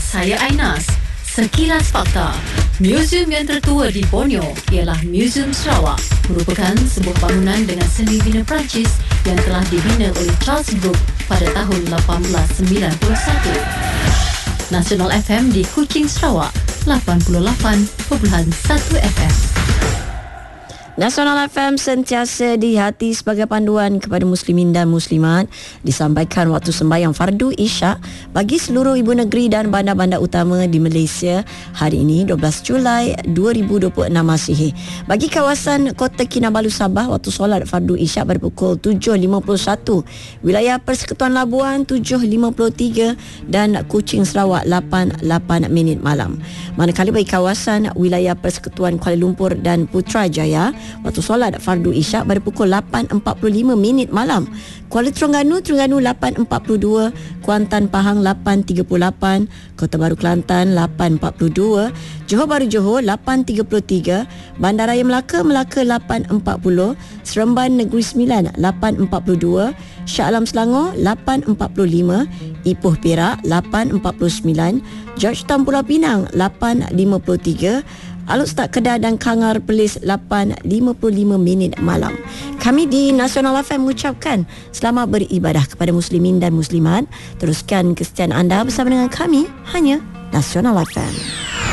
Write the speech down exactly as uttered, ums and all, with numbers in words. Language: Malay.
saya Ainas. Sekilas fakta. Museum yang tertua di Borneo ialah Museum Sarawak, merupakan sebuah bangunan dengan seni bina Perancis yang telah dibina oleh Charles Brooke pada tahun lapan belas sembilan puluh satu. Nasional F M di Kuching, Sarawak, lapan puluh lapan perpuluhan satu F M. Nasional F M sentiasa di hati sebagai panduan kepada muslimin dan muslimat. Disampaikan waktu sembahyang fardu Isyak bagi seluruh ibu negeri dan bandar-bandar utama di Malaysia hari ini dua belas Julai dua ribu dua puluh enam Masihi. Bagi kawasan Kota Kinabalu Sabah, waktu solat fardu Isyak pada pukul tujuh lima puluh satu, wilayah Persekutuan Labuan tujuh lima puluh tiga dan Kuching Sarawak lapan lapan minit malam. Manakala bagi kawasan wilayah Persekutuan Kuala Lumpur dan Putrajaya, waktu solat fardu Isyak pada pukul lapan empat puluh lima minit malam. Kuala Terengganu, Terengganu lapan empat puluh dua, Kuantan Pahang lapan tiga puluh lapan, Kota Baru Kelantan lapan empat puluh dua, Johor Bahru Johor lapan tiga puluh tiga, Bandaraya Melaka, Melaka lapan empat puluh, Seremban Negeri Sembilan lapan empat puluh dua, Shah Alam Selangor lapan empat puluh lima, Ipoh Perak lapan empat puluh sembilan, Georgetown Pulau Pinang lapan lima puluh tiga, Alor-Setak Kedah dan Kangar Perlis lapan lima puluh lima minit malam. Kami di Nasional F M mengucapkan selamat beribadah kepada muslimin dan muslimat. Teruskan kesetiaan anda bersama dengan kami hanya Nasional F M.